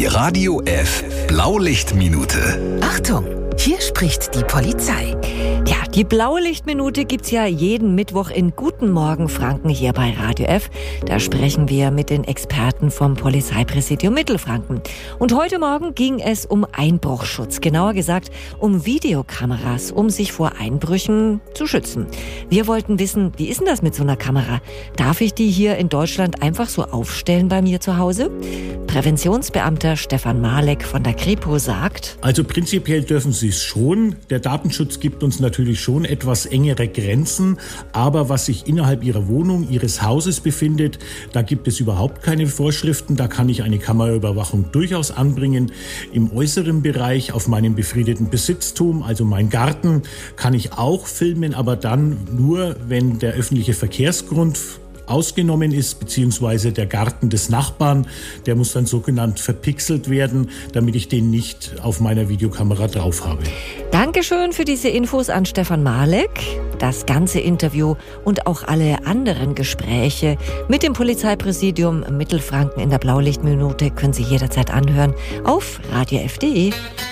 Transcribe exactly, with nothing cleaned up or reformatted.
Die Radio F Blaulichtminute. Achtung, hier spricht die Polizei. Ja, die Blaulichtminute gibt's ja jeden Mittwoch in Guten Morgen Franken hier bei Radio F. Da sprechen wir mit den Experten vom Polizeipräsidium Mittelfranken. Und heute Morgen ging es um Einbruchschutz, genauer gesagt um Videokameras, um sich vor Einbrüchen zu schützen. Wir wollten wissen, wie ist denn das mit so einer Kamera? Darf ich die hier in Deutschland einfach so aufstellen bei mir zu Hause? Präventionsbeamter Stefan Malek von der Kripo sagt: Also prinzipiell dürfen Sie es schon. Der Datenschutz gibt uns natürlich schon etwas engere Grenzen. Aber was sich innerhalb Ihrer Wohnung, Ihres Hauses befindet, da gibt es überhaupt keine Vorschriften. Da kann ich eine Kameraüberwachung durchaus anbringen. Im äußeren Bereich, auf meinem befriedeten Besitztum, also mein Garten, kann ich auch filmen, aber dann nur, wenn der öffentliche Verkehrsgrund ausgenommen ist, beziehungsweise der Garten des Nachbarn, der muss dann sogenannt verpixelt werden, damit ich den nicht auf meiner Videokamera drauf habe. Dankeschön für diese Infos an Stefan Malek. Das ganze Interview und auch alle anderen Gespräche mit dem Polizeipräsidium Mittelfranken in der Blaulichtminute können Sie jederzeit anhören auf radio f punkt de.